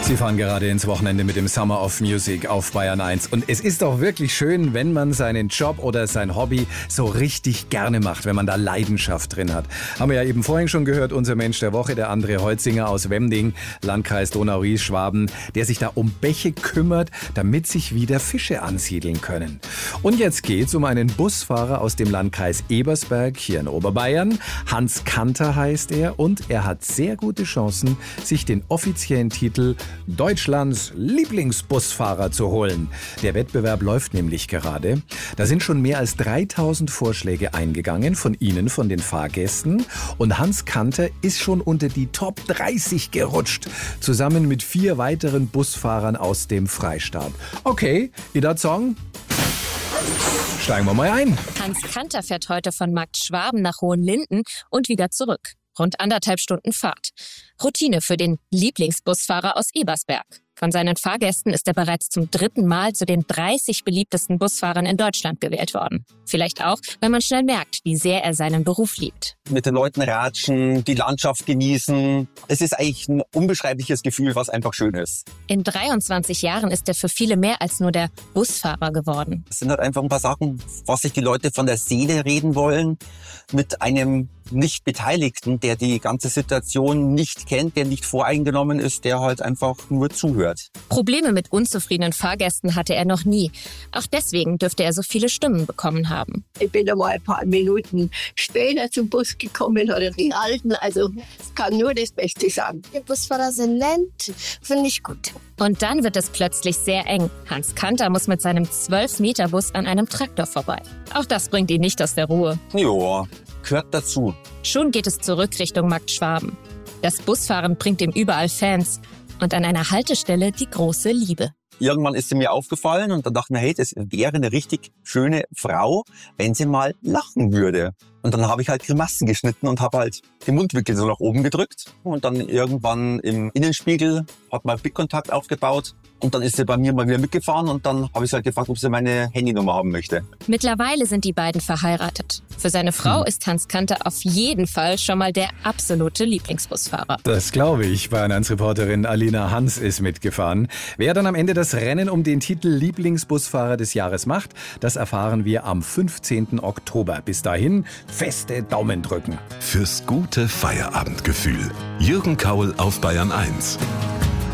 Sie fahren gerade ins Wochenende mit dem Summer of Music auf Bayern 1. Und es ist doch wirklich schön, wenn man seinen Job oder sein Hobby so richtig gerne macht, wenn man da Leidenschaft drin hat. Haben wir ja eben vorhin schon gehört, unser Mensch der Woche, der André Holzinger aus Wemding, Landkreis Donau-Ries-Schwaben, der sich da um Bäche kümmert, damit sich wieder Fische ansiedeln können. Und jetzt geht's um einen Busfahrer aus dem Landkreis Ebersberg hier in Oberbayern. Hans Kanter heißt er und er hat sehr gute Chancen, sich den offiziellen Titel Deutschlands Lieblingsbusfahrer zu holen. Der Wettbewerb läuft nämlich gerade. Da sind schon mehr als 3000 Vorschläge eingegangen von Ihnen, von den Fahrgästen. Und Hans Kanter ist schon unter die Top 30 gerutscht, zusammen mit 4 weiteren Busfahrern aus dem Freistaat. Okay, ihr da Song? Steigen wir mal ein. Hans Kanter fährt heute von Markt Schwaben nach Hohenlinden und wieder zurück. Rund 1,5 Stunden Fahrt. Routine für den Lieblingsbusfahrer aus Ebersberg. Von seinen Fahrgästen ist er bereits zum 3. Mal zu den 30 beliebtesten Busfahrern in Deutschland gewählt worden. Vielleicht auch, weil man schnell merkt, wie sehr er seinen Beruf liebt. Mit den Leuten ratschen, die Landschaft genießen. Es ist eigentlich ein unbeschreibliches Gefühl, was einfach schön ist. In 23 Jahren ist er für viele mehr als nur der Busfahrer geworden. Es sind halt einfach ein paar Sachen, was sich die Leute von der Seele reden wollen, mit einem Nicht-Beteiligten, der die ganze Situation nicht kennt, der nicht voreingenommen ist, der halt einfach nur zuhört. Probleme mit unzufriedenen Fahrgästen hatte er noch nie. Auch deswegen dürfte er so viele Stimmen bekommen haben. Ich bin einmal ein paar Minuten später zum Bus gekommen oder die Alten. Also es kann nur das Beste sagen. Die Busfahrer sind nett, finde ich gut. Und dann wird es plötzlich sehr eng. Hans Kanter muss mit seinem 12-Meter-Bus an einem Traktor vorbei. Auch das bringt ihn nicht aus der Ruhe. Ja, gehört dazu. Schon geht es zurück Richtung Markt Schwaben. Das Busfahren bringt ihm überall Fans. Und an einer Haltestelle die große Liebe. Irgendwann ist sie mir aufgefallen und dann dachte ich mir, hey, das wäre eine richtig schöne Frau, wenn sie mal lachen würde. Und dann habe ich halt Grimassen geschnitten und habe halt den Mundwinkel so nach oben gedrückt. Und dann irgendwann im Innenspiegel hat mal Blickkontakt aufgebaut. Und dann ist sie bei mir mal wieder mitgefahren und dann habe ich sie halt gefragt, ob sie meine Handynummer haben möchte. Mittlerweile sind die beiden verheiratet. Für seine Frau ist Hans Kanter auf jeden Fall schon mal der absolute Lieblingsbusfahrer. Das glaube ich. Bayern 1 Reporterin Alina Hans ist mitgefahren. Wer dann am Ende das Rennen um den Titel Lieblingsbusfahrer des Jahres macht, das erfahren wir am 15. Oktober. Bis dahin feste Daumen drücken. Fürs gute Feierabendgefühl. Jürgen Kaul auf Bayern 1.